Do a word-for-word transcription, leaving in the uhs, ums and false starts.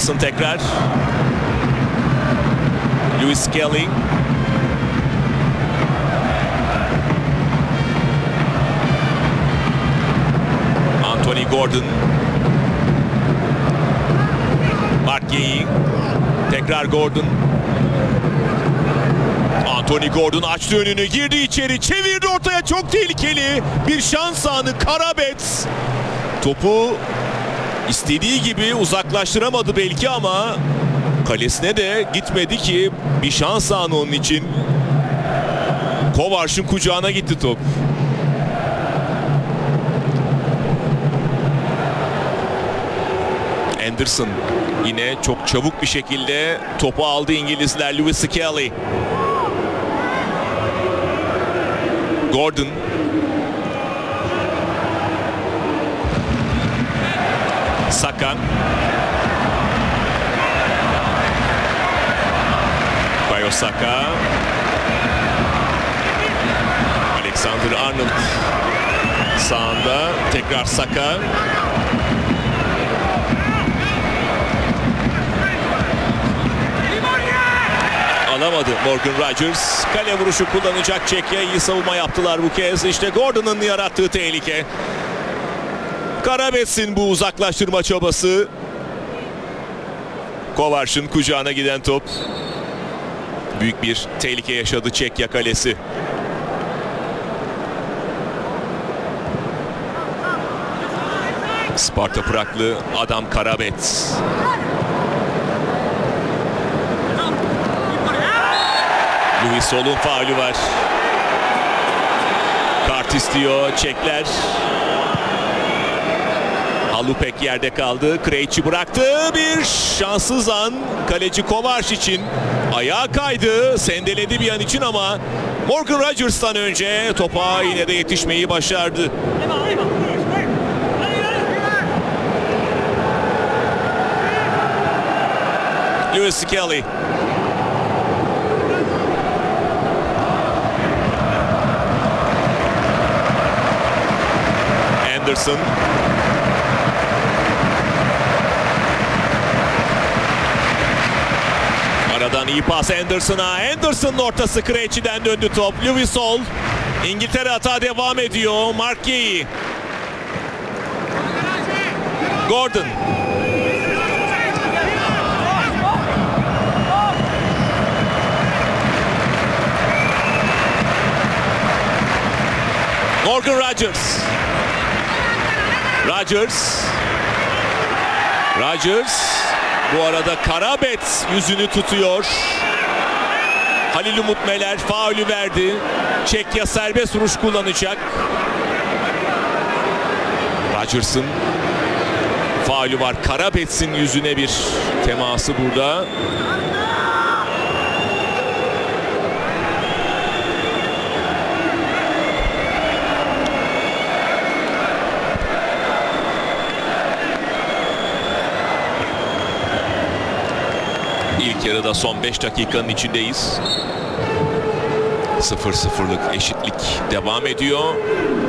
Anderson tekrar. Lewis Skelly. Anthony Gordon. Mark Gay. Tekrar Gordon. Anthony Gordon açtı önünü, girdi içeri, çevirdi ortaya, çok tehlikeli bir şans anı. Karabets topu istediği gibi uzaklaştıramadı belki ama kalesine de gitmedi ki bir şans anı onun için. Kovarş'ın kucağına gitti top. Anderson yine çok çabuk bir şekilde topu aldı İngilizler. Lewis Skelly. Gordon. Saka. Bukayo Saka. Alexander Arnold sağında. Tekrar Saka. Alamadı Morgan Rogers. Kale vuruşu kullanacak Çekya. İyi savunma yaptılar bu kez. İşte Gordon'un yarattığı tehlike. Karabets'in bu uzaklaştırma çabası. Kovarş'ın kucağına giden top. Büyük bir tehlike yaşadı Çekya kalesi. Sparta Praglı Adam Karabets. Louis Sol'un faulü var. Kart istiyor Çekler. Halupek yerde kaldı. Krejci bıraktı. Bir şanssız an kaleci Kovarş için. Ayağa kaydı. Sendeledi bir an için ama Morgan Rogers'tan önce topa yine de yetişmeyi başardı. Lewis Skelly. Anderson. Aradan iyi pas Anderson'a. Anderson'ın ortası, Krejci'den döndü top. Louis Sol. İngiltere hata devam ediyor. Mark Gay. Gordon. Morgan Rogers. Rogers. Rogers. Bu arada Karabets yüzünü tutuyor. Halil Umut Meler faulü verdi. Çekya serbest vuruş kullanacak. Rogers'ın faulü var. Karabets'in yüzüne bir teması burada. İlk yarıda son beş dakikanın içindeyiz. sıfır sıfırlık eşitlik devam ediyor.